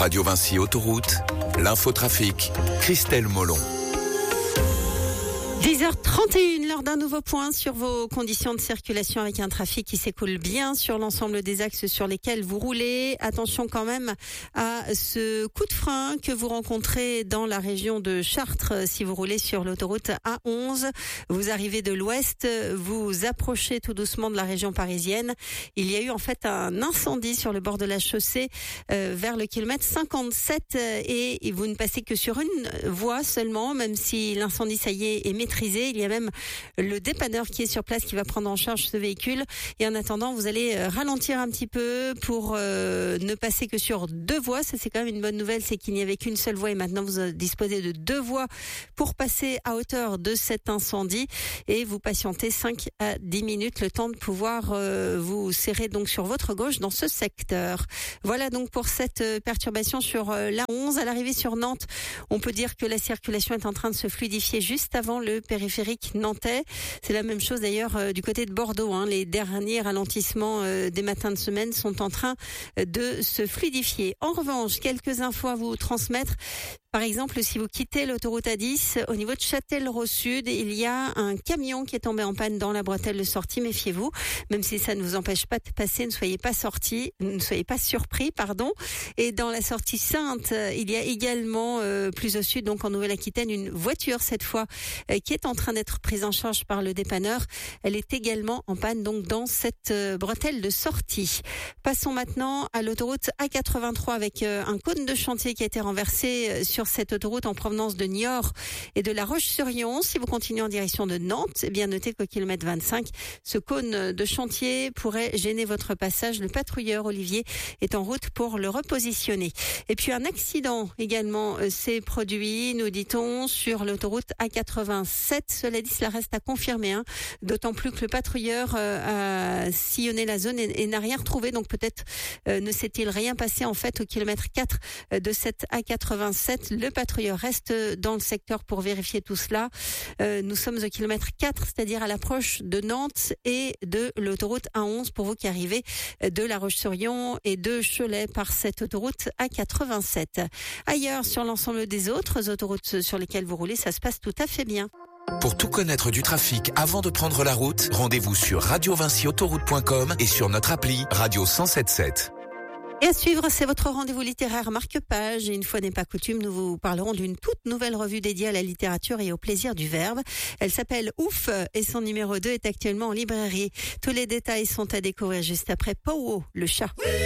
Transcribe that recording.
Radio Vinci Autoroute, l'infotrafic, Christelle Molon. 10h31, l'heure d'un nouveau point sur vos conditions de circulation avec un trafic qui s'écoule bien sur l'ensemble des axes sur lesquels vous roulez. Attention quand même à ce coup de frein que vous rencontrez dans la région de Chartres si vous roulez sur l'autoroute A11. Vous arrivez de l'ouest, vous approchez tout doucement de la région parisienne. Il y a eu en fait un incendie sur le bord de la chaussée vers le kilomètre 57 et vous ne passez que sur une voie seulement, même si l'incendie ça y est maîtrisé. Il y a même le dépanneur qui est sur place qui va prendre en charge ce véhicule. Et en attendant, vous allez ralentir un petit peu pour ne passer que sur deux voies. Ça, c'est quand même une bonne nouvelle, c'est qu'il n'y avait qu'une seule voie et maintenant vous disposez de deux voies pour passer à hauteur de cet incendie. Et vous patientez 5 à 10 minutes, le temps de pouvoir vous serrer donc sur votre gauche dans ce secteur. Voilà donc pour cette perturbation sur l'A11. À l'arrivée sur Nantes, on peut dire que la circulation est en train de se fluidifier juste avant le périphérique nantais. C'est la même chose d'ailleurs du côté de Bordeaux. Les derniers ralentissements des matins de semaine sont en train de se fluidifier. En revanche, quelques infos à vous transmettre. Par exemple, si vous quittez l'autoroute A10, au niveau de Châtellerault Sud, il y a un camion qui est tombé en panne dans la bretelle de sortie. Méfiez-vous, même si ça ne vous empêche pas de passer, ne soyez pas surpris. Et dans la sortie Sainte, il y a également plus au sud, donc en Nouvelle-Aquitaine, une voiture cette fois qui est en train d'être prise en charge par le dépanneur. Elle est également en panne donc dans cette bretelle de sortie. Passons maintenant à l'autoroute A83 avec un cône de chantier qui a été renversé sur cette autoroute en provenance de Niort et de La Roche-sur-Yon. Si vous continuez en direction de Nantes, eh bien notez qu'au kilomètre 25, ce cône de chantier pourrait gêner votre passage. Le patrouilleur Olivier est en route pour le repositionner. Et puis un accident également s'est produit, nous dit-on, sur l'autoroute A87. Cela dit, cela reste à confirmer, d'autant plus que le patrouilleur a sillonné la zone et n'a rien retrouvé. Donc peut-être ne s'est-il rien passé en fait au kilomètre 4 de cette A87. Le patrouilleur reste dans le secteur pour vérifier tout cela. Nous sommes au kilomètre 4, c'est-à-dire à l'approche de Nantes et de l'autoroute A11 pour vous qui arrivez de La Roche-sur-Yon et de Cholet par cette autoroute A87. Ailleurs, sur l'ensemble des autres autoroutes sur lesquelles vous roulez, ça se passe tout à fait bien. Pour tout connaître du trafic avant de prendre la route, rendez-vous sur radiovinciautoroute.com et sur notre appli Radio 107.7. Et à suivre, c'est votre rendez-vous littéraire marque-page. Et une fois n'est pas coutume, nous vous parlerons d'une toute nouvelle revue dédiée à la littérature et au plaisir du verbe. Elle s'appelle Ouf et son numéro 2 est actuellement en librairie. Tous les détails sont à découvrir juste après Powo, le chat.